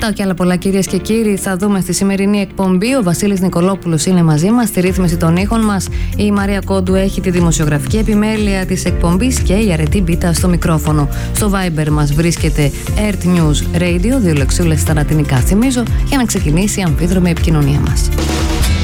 Αυτά και άλλα πολλά, κυρίες και κύριοι, θα δούμε στη σημερινή εκπομπή. Ο Βασίλης Νικολόπουλος είναι μαζί μας στη ρύθμιση των ήχων μας. Η Μαρία Κόντου έχει τη δημοσιογραφική επιμέλεια της εκπομπής και η Αρετή Μπίτα στο μικρόφωνο. Στο Viber μας βρίσκεται Earth News Radio, 2 λεξούλες στα λατινικά θυμίζω, για να ξεκινήσει η αμφίδρομη επικοινωνία μας.